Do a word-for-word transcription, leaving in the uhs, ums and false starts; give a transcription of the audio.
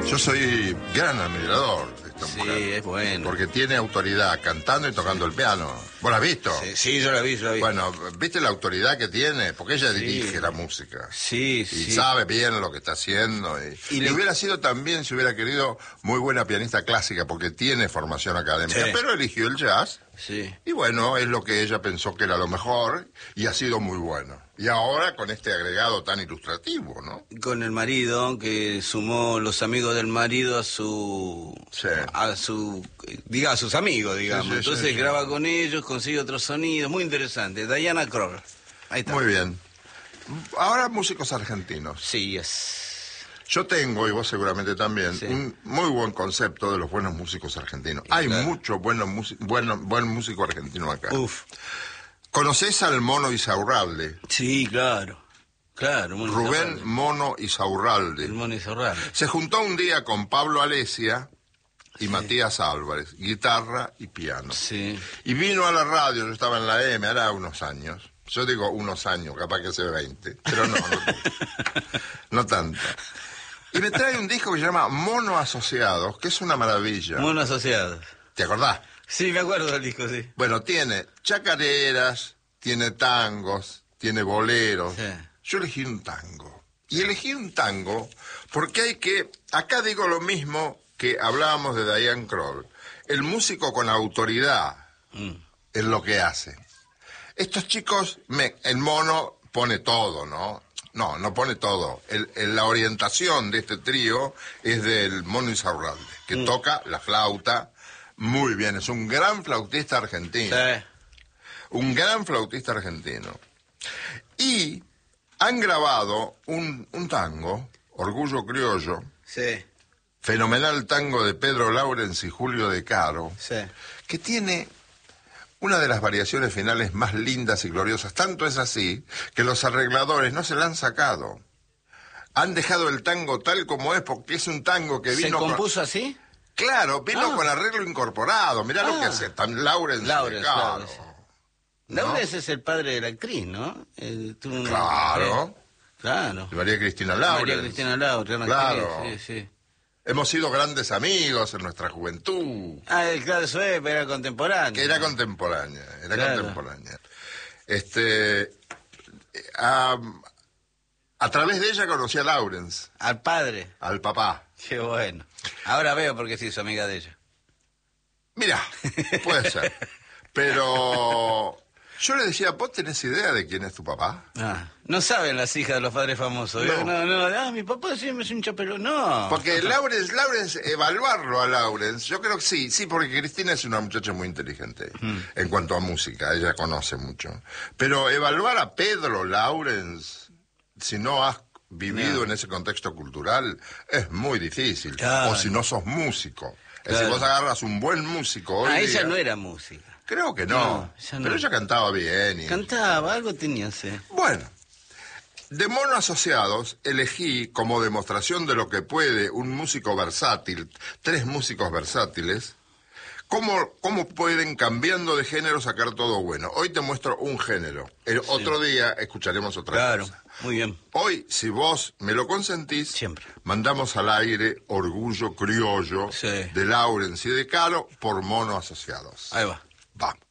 Yo soy gran admirador de esta Sí, mujer. es bueno. Porque tiene autoridad cantando y tocando el piano. ¿Vos la has visto? Sí, sí, yo la vi, yo la vi. Bueno, ¿viste la autoridad que tiene? Porque ella Sí. dirige la música. Sí, Y sí. sabe bien lo que está haciendo. Y, Y y le- hubiera sido también, si hubiera querido, muy buena pianista clásica, porque tiene formación académica. Sí. Pero eligió el jazz. Sí. Y bueno, es lo que ella pensó que era lo mejor. Y ha sido muy bueno. Y ahora con este agregado tan ilustrativo, ¿no? Con el marido, que sumó los amigos del marido a su... Sí. a su... diga, a sus amigos, digamos. Sí, sí, Entonces sí, sí. graba con ellos, consigue otros sonidos, muy interesante. Diana Krall. Ahí está. Muy bien. Ahora músicos argentinos. Sí, es... Yo tengo, y vos seguramente también, Sí. un muy buen concepto de los buenos músicos argentinos. Hay Claro. mucho bueno, músico, bueno, buen músico argentino acá. Uf. ¿Conocés al Mono Isaurralde? Sí, claro. Claro. Mono Rubén Isaurralde. Mono El Isaurralde. Mono Isaurralde. Se juntó un día con Pablo Alesia y Sí. Matías Álvarez, guitarra y piano. Sí. Y vino a la radio, yo estaba en la M, hará unos años. Yo digo unos años, capaz que sea veinte, pero no, no, no tanto. Y me trae un disco que se llama Mono Asociados, que es una maravilla. Mono Asociados. ¿Te acordás? Sí, me acuerdo del disco, sí. Bueno, tiene chacareras, tiene tangos, tiene boleros. Sí. Yo elegí un tango. Y elegí un tango porque hay que... Acá digo lo mismo que hablábamos de Diana Krall. El músico con autoridad Mm. es lo que hace. Estos chicos, me, el Mono pone todo, ¿no? No, no pone todo. El, el- la orientación de este trío es del Mono Isaurralde, que Mm. toca la flauta muy bien. Es un gran flautista argentino. Sí. Un gran flautista argentino. Y han grabado un, un tango, Orgullo Criollo, Sí. fenomenal tango de Pedro Laurens y Julio De Caro, Sí. que tiene una de las variaciones finales más lindas y gloriosas. Tanto es así que los arregladores no se la han sacado. Han dejado el tango tal como es, porque es un tango que ¿Se vino con... compuso así? Claro, vino Ah. con arreglo incorporado. Mirá lo Ah. que hace tan Laurens y De Laurens, Caro. Laurens. ¿No? Laurens es el padre de la actriz, ¿no? El- tuvo una- Claro. eh, Claro. De María Cristina Laurens. María Cristina Laurens, una Claro. actriz, sí, sí. Hemos sido grandes amigos en nuestra juventud. Ah, el claro, eso es, pero era contemporáneo. Que era contemporánea, era Claro. contemporánea. Este, a, a través de ella conocí a Laurens, Al padre. al papá. Qué bueno. Ahora veo por qué se hizo amiga de ella. Mira, puede ser. Pero yo le decía, ¿vos tenés idea de quién es tu papá? Ah, no saben las hijas de los padres famosos. No. No, no, no. Ah, mi papá siempre es un chapelo. No. Porque Laurens, Laurens, evaluarlo a Laurens, yo creo que sí, sí, porque Cristina es una muchacha muy inteligente en cuanto a música, ella conoce mucho. Pero evaluar a Pedro Laurens, si no has vivido No. en ese contexto cultural, es muy difícil. Claro. O si no sos músico. Es Claro. decir, vos agarras un buen músico hoy Ah, día- ella no era música. Creo que no, No, ella no. pero ella cantaba bien. Y... Cantaba, algo tenía, sí. Bueno, de Mono Asociados elegí como demostración de lo que puede un músico versátil, tres músicos versátiles, cómo, cómo pueden cambiando de género sacar todo bueno. Hoy te muestro un género, el otro día escucharemos otra Claro, cosa. muy bien. Hoy, si vos me lo consentís, Siempre. mandamos al aire Orgullo Criollo Sí. de Laurens y De Caro por Mono Asociados. Ahí va. Vamos.